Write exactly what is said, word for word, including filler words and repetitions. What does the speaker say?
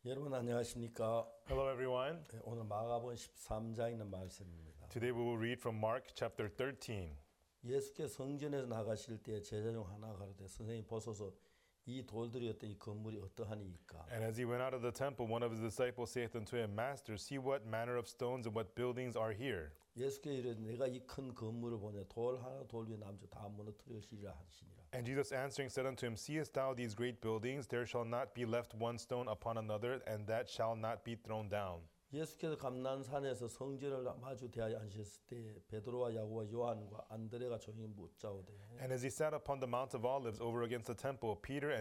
여러분 안녕하십니까? Hello, everyone. 네, 오늘 마가복음 십삼 장에 있는 말씀입니다. Today we will read from Mark chapter thirteen. 예수께서 성전에서 나가실 때 제자 중 하나가 가로되 선생님 보소서 이 돌들이 어떤 이 건물이 어떠하니이까? And as he went out of the temple, one of his disciples saith unto him, Master, see what manner of stones and what buildings are here. 예수께서 이르되 내가 이 큰 건물을 보내 돌 하나 돌 위에 남주 다 무너뜨리시리라 하시니라. And Jesus answering said unto him, Seest thou these great buildings? There shall not be left one stone upon another, and that shall not be thrown down. 예수께서 감난산에서 성전을 마주 대하여 앉으셨을 때 베드로와 야고보와 요한과 안드레가 조용히 묻자오되 And as he sat upon the Mount of Olives over against the temple, Peter